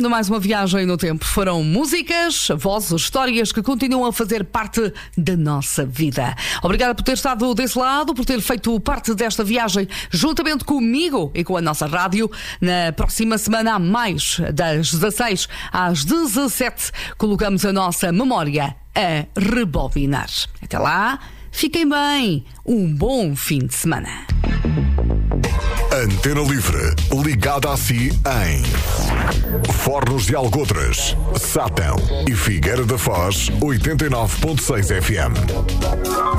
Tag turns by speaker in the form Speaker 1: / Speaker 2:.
Speaker 1: de mais uma viagem no tempo. Foram músicas, vozes, histórias que continuam a fazer parte da nossa vida. Obrigada por ter estado desse lado, por ter feito parte desta viagem juntamente comigo e com a nossa rádio. Na próxima semana, há mais, das 16 às 17, colocamos a nossa memória a rebobinar. Até lá, fiquem bem. Um bom fim de semana.
Speaker 2: Antena Livre, ligada a si em Fornos de Algotras, Sátão e Figueira da Foz, 89.6 FM.